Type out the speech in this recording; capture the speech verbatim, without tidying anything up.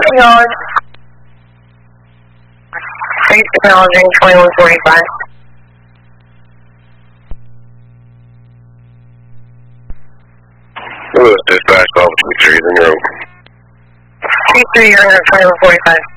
acknowledge. Please acknowledging twenty-one forty-five. Louis, dispatch, call for two three, then you're open. two three, you're under twenty-one forty-five.